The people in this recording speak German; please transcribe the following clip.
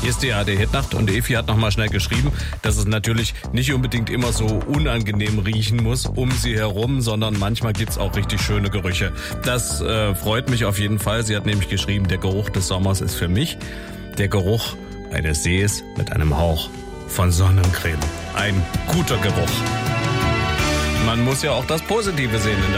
Hier ist die ARD-Hitnacht und Evi hat nochmal schnell geschrieben, dass es natürlich nicht unbedingt immer so unangenehm riechen muss um sie herum, sondern manchmal gibt's auch richtig schöne Gerüche. Das freut mich auf jeden Fall. Sie hat nämlich geschrieben, der Geruch des Sommers ist für mich der Geruch eines Sees mit einem Hauch von Sonnencreme. Ein guter Geruch. Man muss ja auch das Positive sehen in der